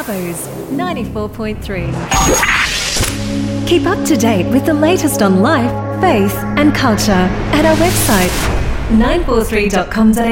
Co's 94.3. Keep up to date with the latest on life, faith and culture at our website 943.com.au.